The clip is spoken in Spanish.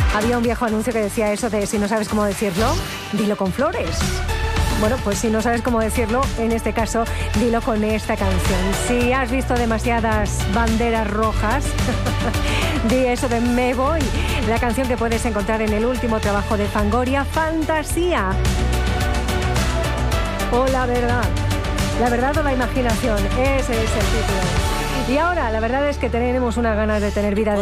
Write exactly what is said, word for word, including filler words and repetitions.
Había un viejo anuncio que decía eso de si no sabes cómo decirlo, dilo con flores. Bueno, pues si no sabes cómo decirlo, en este caso, dilo con esta canción. Si has visto demasiadas banderas rojas, di eso de Me Voy, la canción que puedes encontrar en el último trabajo de Fangoria, Fantasía. O la verdad, la verdad o la imaginación, ese es el título. Y ahora, la verdad es que tenemos unas ganas de tener vida de